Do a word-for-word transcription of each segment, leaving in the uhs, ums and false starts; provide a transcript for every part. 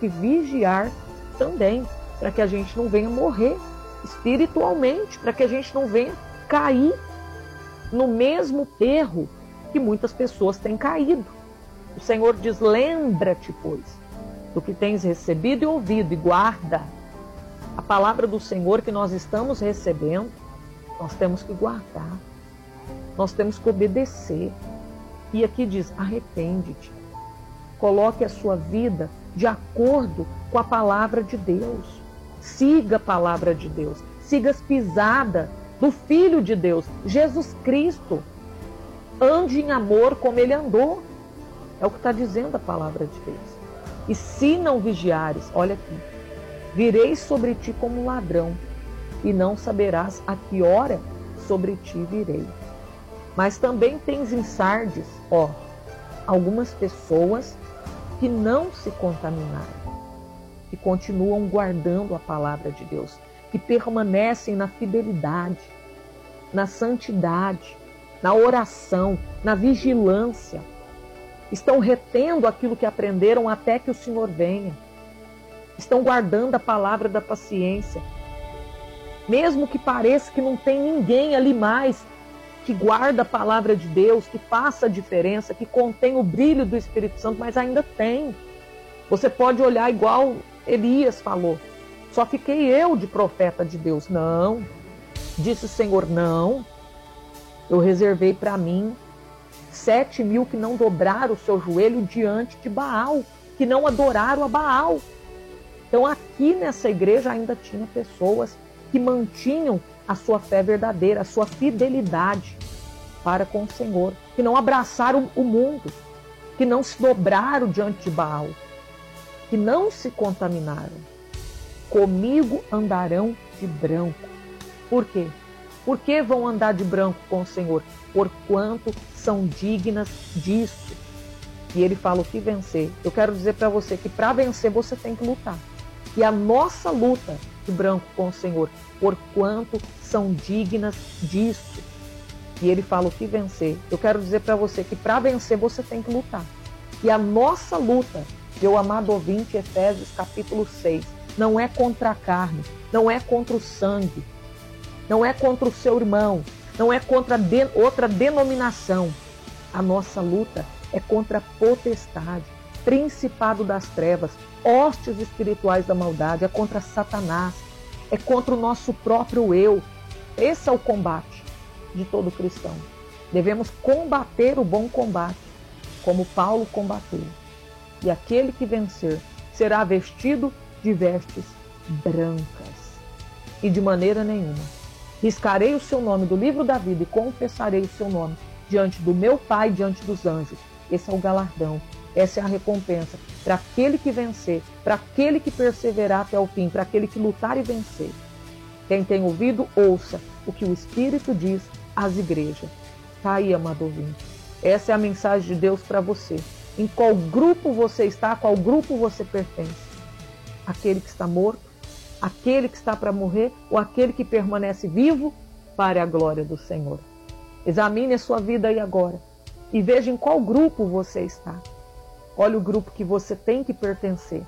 que vigiar também, para que a gente não venha morrer espiritualmente, para que a gente não venha cair no mesmo erro que muitas pessoas têm caído. O Senhor diz: lembra-te, pois, do que tens recebido e ouvido, e guarda. A palavra do Senhor que nós estamos recebendo, nós temos que guardar, nós temos que obedecer. E aqui diz: arrepende-te, coloque a sua vida de acordo com a palavra de Deus, siga a palavra de Deus, siga as pisadas do Filho de Deus, Jesus Cristo. Ande em amor como Ele andou. É o que está dizendo a palavra de Deus. E se não vigiares, olha aqui, virei sobre ti como um ladrão, e não saberás a que hora sobre ti virei. Mas também tens em Sardes, ó, algumas pessoas que não se contaminaram, que continuam guardando a palavra de Deus, que permanecem na fidelidade, na santidade, na oração, na vigilância. Estão retendo aquilo que aprenderam até que o Senhor venha. Estão guardando a palavra da paciência. Mesmo que pareça que não tem ninguém ali mais que guarda a palavra de Deus, que faça a diferença, que contém o brilho do Espírito Santo, mas ainda tem. Você pode olhar igual Elias falou: só fiquei eu de profeta de Deus. Não, disse o Senhor, não. Eu reservei para mim sete mil que não dobraram o seu joelho diante de Baal, que não adoraram a Baal. Então aqui nessa igreja ainda tinha pessoas que mantinham a sua fé verdadeira, a sua fidelidade para com o Senhor, que não abraçaram o mundo, que não se dobraram diante de Baal, que não se contaminaram. Comigo andarão de branco. Por quê? Por que vão andar de branco com o Senhor? Porquanto são dignas disso. E ele fala: o que vencer? Eu quero dizer para você que para vencer você tem que lutar. E a nossa luta de branco com o Senhor, porquanto são dignas disso. E ele fala: o que vencer? Eu quero dizer para você que para vencer você tem que lutar. E a nossa luta, meu amado ouvinte, Efésios capítulo seis, não é contra a carne, não é contra o sangue, não é contra o seu irmão, não é contra de, outra denominação. A nossa luta é contra a potestade, principado das trevas, hostes espirituais da maldade, é contra Satanás, é contra o nosso próprio eu. Esse é o combate de todo cristão. Devemos combater o bom combate, como Paulo combateu. E aquele que vencer será vestido de vestes brancas. E de maneira nenhuma riscarei o seu nome do livro da vida e confessarei o seu nome diante do meu Pai, diante dos anjos. Esse é o galardão, essa é a recompensa para aquele que vencer, para aquele que perseverar até o fim, para aquele que lutar e vencer. Quem tem ouvido, ouça o que o Espírito diz às igrejas. Está aí, amado ouvinte. Essa é a mensagem de Deus para você. Em qual grupo você está, a qual grupo você pertence? Aquele que está morto, aquele que está para morrer, ou aquele que permanece vivo para a glória do Senhor? Examine a sua vida aí agora e veja em qual grupo você está. Olha o grupo que você tem que pertencer.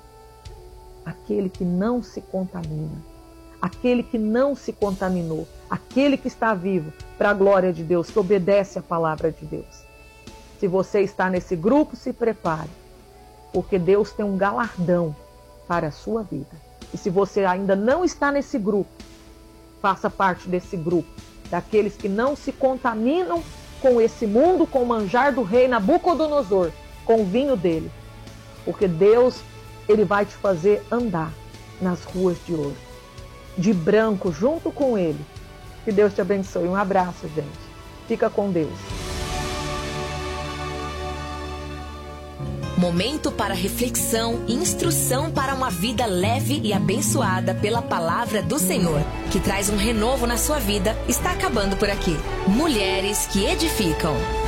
Aquele que não se contamina, aquele que não se contaminou, aquele que está vivo para a glória de Deus, que obedece à palavra de Deus. Se você está nesse grupo, se prepare, porque Deus tem um galardão para a sua vida. E se você ainda não está nesse grupo, faça parte desse grupo, daqueles que não se contaminam com esse mundo, com o manjar do rei Nabucodonosor, com o vinho dele. Porque Deus, Ele vai te fazer andar nas ruas de hoje, de branco, junto com Ele. Que Deus te abençoe. Um abraço, gente. Fica com Deus. Momento para reflexão e instrução para uma vida leve e abençoada pela palavra do Senhor, que traz um renovo na sua vida, está acabando por aqui. Mulheres que edificam.